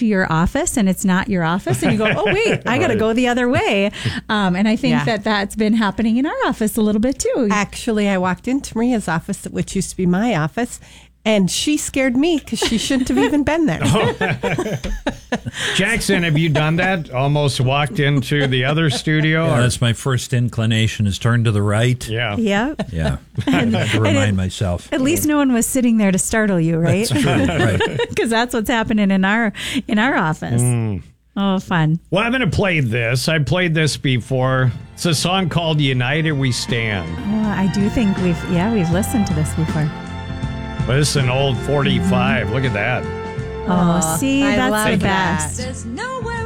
to your office and it's not your office, and you go, oh wait, I got to go the other way. And I think that's been happening in our office a little bit too. Actually, I walked into Maria's office, which used to be my office, and she scared me because she shouldn't have even been there. Jackson, have you done that? Almost walked into the other studio? Yeah, that's my first inclination, is turn to the right. Yeah. Yeah. Yeah. I have to remind myself. At least no one was sitting there to startle you, right? That's true, right. Because that's what's happening in our office. Oh, fun. Well, I'm going to play this. I played this before. It's a song called United We Stand. Oh, I do think we've listened to this before. But it's an old 45. Look at that. Oh, see, I that's love the that. best. There's nowhere